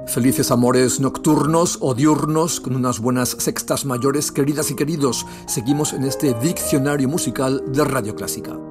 Felices amores nocturnos o diurnos con unas buenas sextas mayores, queridas y queridos. Seguimos en este diccionario musical de Radio Clásica.